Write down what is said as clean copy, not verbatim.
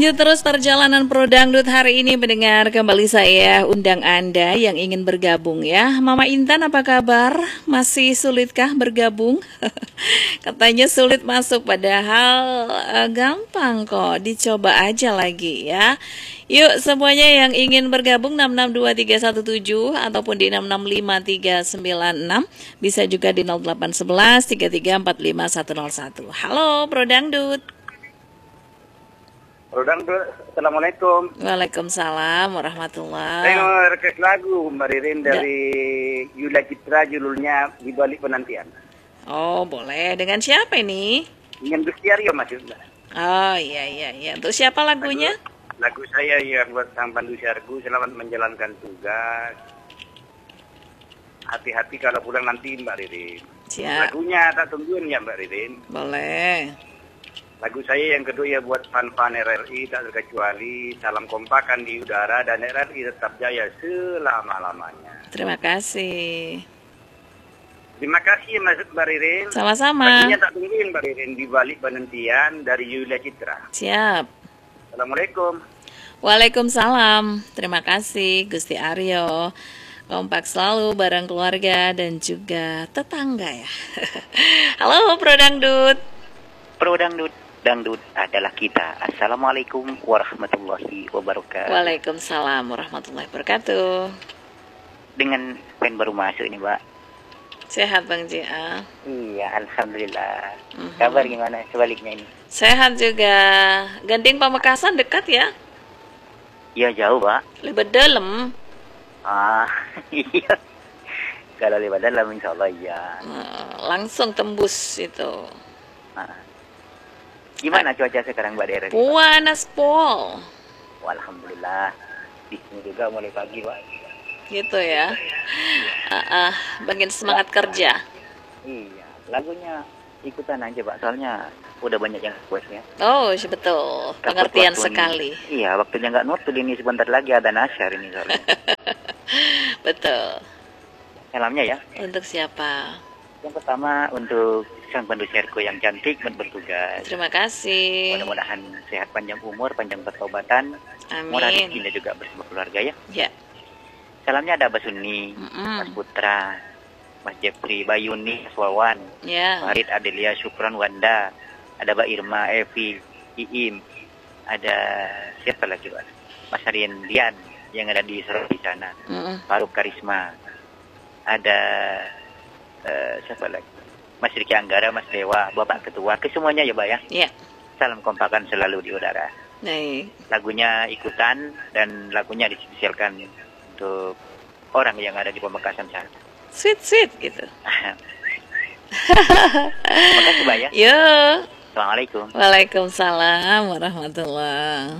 Lanjut terus perjalanan Pro Dangdut hari ini, mendengar kembali saya undang Anda yang ingin bergabung ya. Mama Intan, apa kabar? Masih sulitkah bergabung? Katanya sulit masuk, padahal gampang kok, dicoba aja lagi ya. Yuk semuanya yang ingin bergabung 662317 ataupun di 665396, bisa juga di 0811 3345 101. Halo Pro Dangdut. Assalamualaikum. Waalaikumsalam warahmatullahi. Saya mau request lagu Mbak Ririn dari Yula Citra, judulnya Di Balik Penantian. Oh boleh, dengan siapa ini? Dengan Gusti Aryo maksudnya. Oh iya. Untuk siapa lagunya? Lagu saya yang buat Sang Pandu Syargu, selamat menjalankan tugas. Hati-hati kalau pulang nanti Mbak Ririn. Siap. Lagunya tak tungguin ya Mbak Ririn. Boleh. Lagu saya yang kedua ya buat fan-fan RRI tak terkecuali, salam kompakan di udara dan RRI tetap jaya selama-lamanya. Terima kasih. Terima kasih Mbak Ririn. Sama-sama. Lagunya tak tungguin Mbak Ririn, Di Balik Penantian dari Yula Citra. Siap. Assalamualaikum. Waalaikumsalam. Terima kasih Gusti Aryo. Kompak selalu bareng keluarga dan juga tetangga ya. Halo Pro Dangdut. Pro Dangdut adalah kita. Assalamualaikum warahmatullahi wabarakatuh. Waalaikumsalam warahmatullahi wabarakatuh. Dengan pen baru masuk ini, Mbak. Sehat Bang Jia? Iya, alhamdulillah. Kabar gimana sebaliknya ini? Sehat juga. Gandeng Pamekasan dekat ya? Iya, jauh, Mbak. Lebih dalam. Iya. Kalau lewat dalam insya Allah iya. Langsung tembus itu. Gimana cuaca sekarang Mbak Deren? Panas pol. Alhamdulillah. Di sini juga mulai pagi, Pak. Gitu ya. Bagian semangat kerja. Iya, lagunya ikutan aja, Pak. Soalnya udah banyak yang request ya. Oh, betul. Pengertian sekali. Iya, waktunya nggak nutul ini, sebentar lagi ada nasyar ini soalnya. Betul. Salamnya ya. Untuk siapa? Yang pertama untuk Sang Pandu Syargu yang cantik bertugas. Terima kasih. Mudah-mudahan sehat, panjang umur, panjang pertobatan, murah Amin. rezekinya juga bersama keluarga ya. Ya. Salamnya ada Abah Suni, Mas Putra, Mas Jepri, Bayuni, Mas Wawan, Ya. Farid, Adelia, Syukron, Wanda, ada Mbak Irma, Evi, Iim, ada siapa lagi Pak? Mas Aryan Dian yang ada di Surabaya sana, Faruk Karisma, ada siapa lagi? Mas Riki Anggara, Mas Dewa, Bapak Ketua, ke semuanya ya Mbak ya. Ya. Salam kompakan selalu di udara. Baik. Lagunya ikutan dan lagunya dispesialkan untuk orang yang ada di Pamekasan sana. Sweet gitu. Terima kasih Mbak ya. Yo. Assalamualaikum. Waalaikumsalam warahmatullahi.